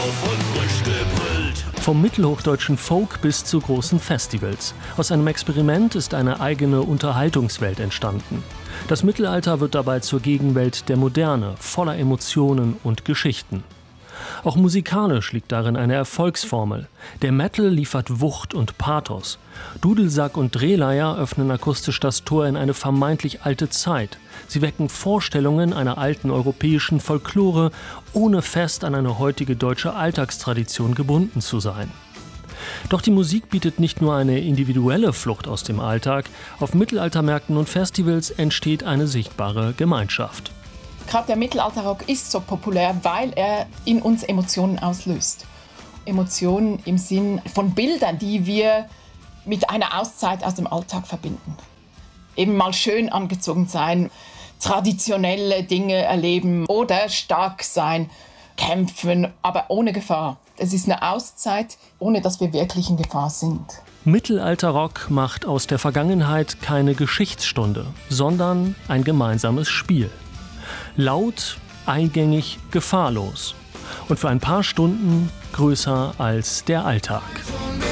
Vom mittelhochdeutschen Folk bis zu großen Festivals. Aus einem Experiment ist eine eigene Unterhaltungswelt entstanden. Das Mittelalter wird dabei zur Gegenwelt der Moderne, voller Emotionen und Geschichten. Auch musikalisch liegt darin eine Erfolgsformel. Der Metal liefert Wucht und Pathos. Dudelsack und Drehleier öffnen akustisch das Tor in eine vermeintlich alte Zeit. Sie wecken Vorstellungen einer alten europäischen Folklore, ohne fest an eine heutige deutsche Alltagstradition gebunden zu sein. Doch die Musik bietet nicht nur eine individuelle Flucht aus dem Alltag, auf Mittelaltermärkten und Festivals entsteht eine sichtbare Gemeinschaft. Gerade der Mittelalterrock ist so populär, weil er in uns Emotionen auslöst. Emotionen im Sinn von Bildern, die wir mit einer Auszeit aus dem Alltag verbinden. Eben mal schön angezogen sein, traditionelle Dinge erleben oder stark sein, kämpfen, aber ohne Gefahr. Es ist eine Auszeit, ohne dass wir wirklich in Gefahr sind. Mittelalterrock macht aus der Vergangenheit keine Geschichtsstunde, sondern ein gemeinsames Spiel. Laut, eingängig, gefahrlos. Und für ein paar Stunden größer als der Alltag.